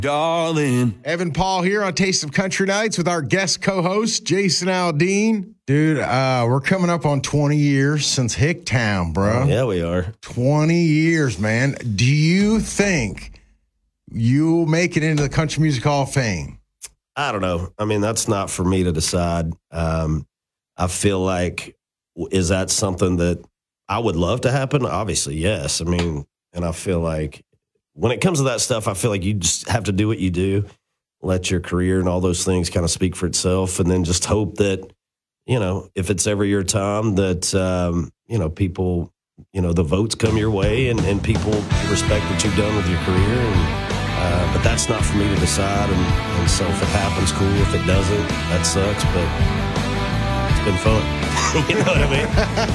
darling. Evan Paul here on Taste of Country Nights with our guest co-host, Jason Aldean. Dude, we're coming up on 20 years since Hicktown, bro. Yeah, we are. 20 years, man. Do you think you'll make it into the Country Music Hall of Fame? I don't know. I mean, that's not for me to decide. I feel like, is that something that I would love to happen? Obviously, yes. I mean, and I feel like when it comes to that stuff, I feel like you just have to do what you do, let your career and all those things kind of speak for itself, and then just hope that, you know, if it's ever your time, that, you know, people, you know, the votes come your way and people respect what you've done with your career. And, but that's not for me to decide. And so if it happens, cool. If it doesn't, that sucks. But it's been fun. You know what I mean?